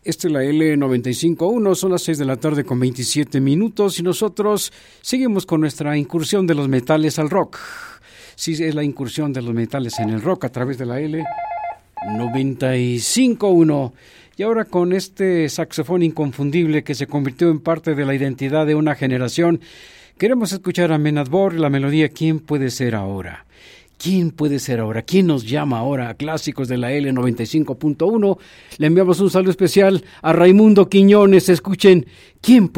Esta es la L95.1, son las 6 de la tarde con 27 minutos y nosotros seguimos con nuestra incursión de los metales al rock. Sí, es la incursión de los metales en el rock a través de la L95.1. Y ahora con este saxofón inconfundible que se convirtió en parte de la identidad de una generación, queremos escuchar a Men at Work, la melodía ¿Quién puede ser ahora? ¿Quién puede ser ahora? ¿Quién nos llama ahora? Clásicos de la L95.1. Le enviamos un saludo especial a Raimundo Quiñones. Escuchen, ¿quién puede